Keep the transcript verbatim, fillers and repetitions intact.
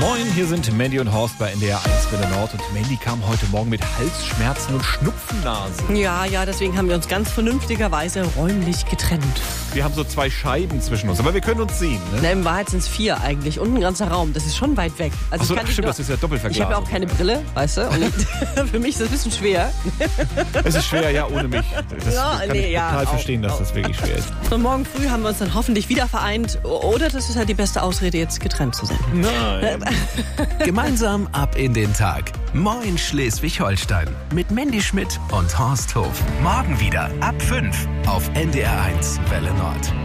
Moin, hier sind Mandy und Horst bei N D R eins Welle Nord. Und Mandy kam heute Morgen mit Halsschmerzen und Schnupfennase. Ja, ja, deswegen haben wir uns ganz vernünftigerweise räumlich getrennt. Wir haben so zwei Scheiben zwischen uns, aber wir können uns sehen. Ne? Na, in Wahrheit sind es vier eigentlich und ein ganzer Raum. Das ist schon weit weg. Also Ach so, ich kann stimmt, nicht nur, das ist ja Doppelverglasung. Ich habe ja auch keine Brille, weißt du? Und für mich ist das ein bisschen schwer. Es ist schwer, ja, ohne mich. Das Ja, kann nee, ich ja, total auch, verstehen, dass auch. das wirklich schwer ist. Und morgen früh haben wir uns dann hoffentlich wieder vereint. Oder das ist halt die beste Ausrede, jetzt getrennt zu sein. Nein. Gemeinsam ab in den Tag. Moin Schleswig-Holstein. Mit Mandy Schmidt und Horst Hof. Morgen wieder ab fünf auf N D R eins Welle Nord.